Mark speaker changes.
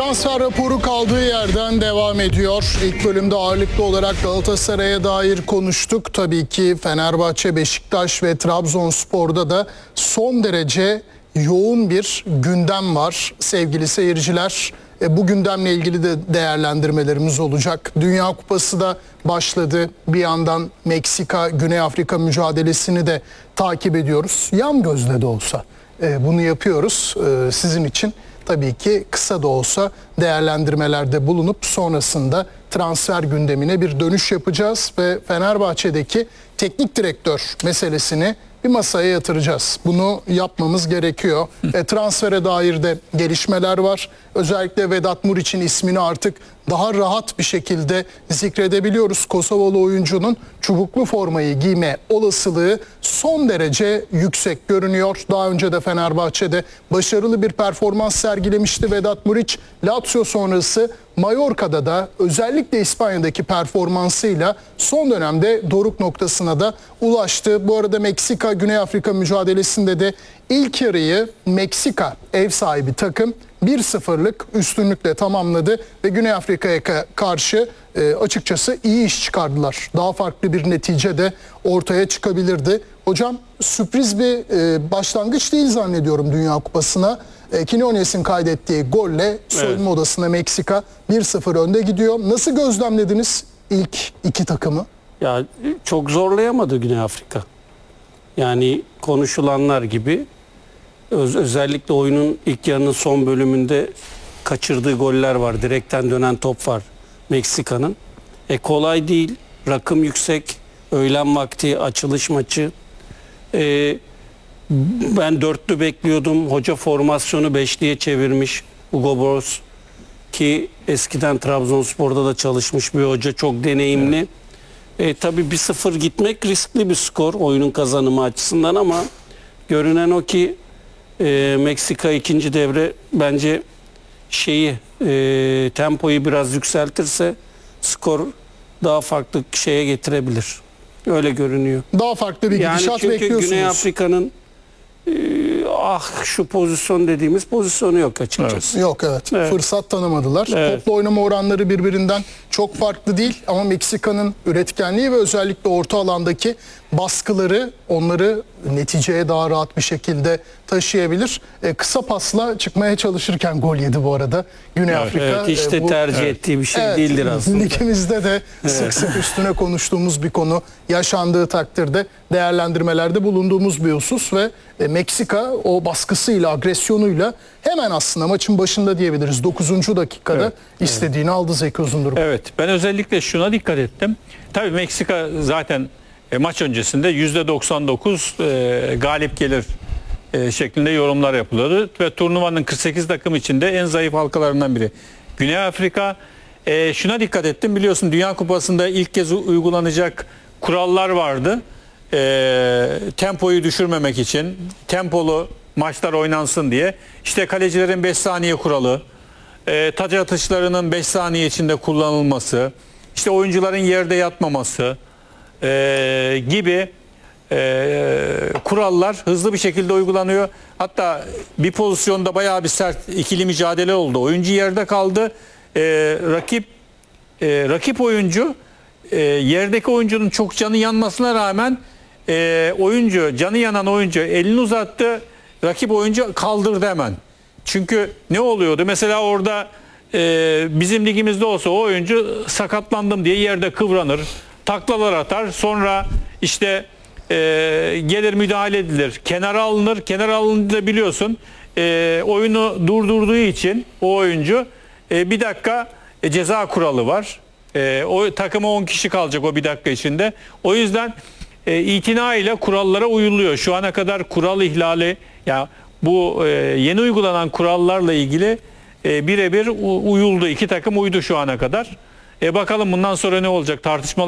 Speaker 1: Transfer raporu kaldığı yerden devam ediyor. İlk bölümde ağırlıklı olarak Galatasaray'a dair konuştuk. Tabii ki Fenerbahçe, Beşiktaş ve Trabzonspor'da da son derece yoğun bir gündem var sevgili seyirciler. Bu gündemle ilgili de değerlendirmelerimiz olacak. Dünya Kupası da başladı. Bir yandan Meksika, Güney Afrika mücadelesini de takip ediyoruz. Yan gözle de olsa bunu yapıyoruz sizin için. Tabii ki kısa da olsa değerlendirmelerde bulunup sonrasında transfer gündemine bir dönüş yapacağız ve Fenerbahçe'deki teknik direktör meselesini bir masaya yatıracağız. Bunu yapmamız gerekiyor. Transfere dair de gelişmeler var. Özellikle Vedat Muriç'in ismini artık daha rahat bir şekilde zikredebiliyoruz. Kosovalı oyuncunun çubuklu formayı giyme olasılığı son derece yüksek görünüyor. Daha önce de Fenerbahçe'de başarılı bir performans sergilemişti Vedat Muriç. Lazio sonrası Mallorca'da da özellikle İspanya'daki performansıyla son dönemde doruk noktasına da ulaştı. Bu arada Meksika Güney Afrika mücadelesinde de ilk yarıyı Meksika ev sahibi takım 1-0'lık üstünlükle tamamladı ve Güney Afrika'ya karşı açıkçası iyi iş çıkardılar. Daha farklı bir netice de ortaya çıkabilirdi. Hocam sürpriz bir başlangıç değil zannediyorum Dünya Kupası'na. Quinones'in kaydettiği golle soyunma odasına Meksika 1-0 önde gidiyor. Nasıl gözlemlediniz ilk iki takımı?
Speaker 2: Ya çok zorlayamadı Güney Afrika. Yani konuşulanlar gibi özellikle oyunun ilk yarının son bölümünde kaçırdığı goller var. Direkten dönen top var Meksika'nın. Kolay değil. Rakım yüksek. Öğlen vakti açılış maçı. Ben dörtlü bekliyordum. Hoca formasyonu beşliye çevirmiş. Hugo Broz ki eskiden Trabzonspor'da da çalışmış bir hoca. Çok deneyimli. Tabii 1-0 gitmek riskli bir skor oyunun kazanımı açısından ama görünen o ki Meksika ikinci devre bence tempoyu biraz yükseltirse skor daha farklı şeye getirebilir. Öyle görünüyor.
Speaker 1: Daha farklı bir gidişat
Speaker 2: çünkü
Speaker 1: bekliyorsunuz.
Speaker 2: Güney Afrika'nın şu pozisyon dediğimiz pozisyonu yok açıkçası.
Speaker 1: Yok evet. Fırsat tanımadılar.
Speaker 2: Evet.
Speaker 1: Topla oynama oranları birbirinden çok farklı değil ama Meksika'nın üretkenliği ve özellikle orta alandaki baskıları onları neticeye daha rahat bir şekilde taşıyabilir. Kısa pasla çıkmaya çalışırken gol yedi bu arada Güney Afrika.
Speaker 2: Evet, hiç de tercih ettiği bir şey değildir aslında.
Speaker 1: Ligimizde de sık sık üstüne konuştuğumuz bir konu, yaşandığı takdirde değerlendirmelerde bulunduğumuz bir husus ve Meksika o baskısıyla, agresyonuyla hemen aslında maçın başında diyebiliriz 9. dakikada istediğini aldı Zeki Uzunduruk.
Speaker 3: Evet, ben özellikle şuna dikkat ettim. Tabii Meksika zaten maç öncesinde %99 galip gelir şeklinde yorumlar yapılıyordu ve turnuvanın 48 takım içinde en zayıf halkalarından biri. Güney Afrika şuna dikkat ettim, biliyorsun Dünya Kupası'nda ilk kez uygulanacak kurallar vardı. Tempoyu düşürmemek için, tempolu maçlar oynansın diye. İşte kalecilerin 5 saniye kuralı, taç atışlarının 5 saniye içinde kullanılması, işte oyuncuların yerde yatmaması gibi kurallar hızlı bir şekilde uygulanıyor. Hatta bir pozisyonda bayağı bir sert ikili mücadele oldu. Oyuncu yerde kaldı. Rakip oyuncu yerdeki oyuncunun çok canı yanmasına rağmen canı yanan oyuncu elini uzattı. Rakip oyuncu kaldırdı hemen. Çünkü ne oluyordu? Mesela orada bizim ligimizde olsa o oyuncu sakatlandım diye yerde kıvranır. Taklalar atar. Sonra işte gelir müdahale edilir. Kenara alınır. Kenara alındığında biliyorsun oyunu durdurduğu için o oyuncu bir dakika ceza kuralı var. O takıma 10 kişi kalacak o bir dakika içinde. O yüzden itina ile kurallara uyuluyor. Şu ana kadar kural ihlali, ya bu yeni uygulanan kurallarla ilgili birebir uyuldu. İki takım uydu şu ana kadar. Bakalım bundan sonra ne olacak? Tartışmalar